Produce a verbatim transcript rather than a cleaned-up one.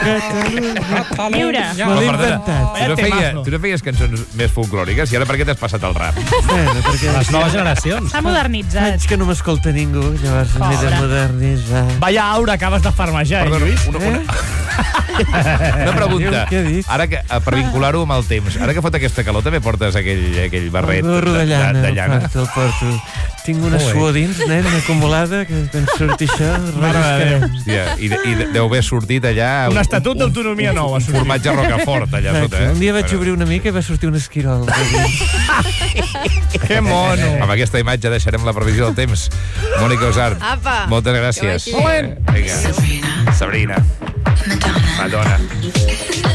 Catalunya. Lliure. Me l'he inventat. Tu no, feia, tu no feies cançons més folclòriques i ara per què t'has passat al rap? Bueno, perquè... Les noves generacions. S'ha modernitzat. Veig que no m'escolta ningú, llavors m'he de modernitzar. Vaya aura, acabes de farmejar, eh, Perdona, Lluís? una, una... una pregunta. Què dic? Ara que, per vincular-ho amb el temps, ara que fot aquesta calor també portes aquell, aquell barret El gorro de llana, de, de llana. el porto, el porto. Tinc una Ui. suor dins, nen, acumulada, que quan surti això... Mare de Déu. Hòstia, i, de- i de- deu haver sortit allà... Un estatut d'autonomia nou. Un formatge Rocafort allà sota, eh? Un dia vaig obrir una mica i va sortir un esquirol. Que mono. Amb aquesta imatge deixarem la previsió del temps. Mònica Osart, Apa. moltes gràcies. Que vagi bé. Vinga. Sabrina. Madonna. Madonna.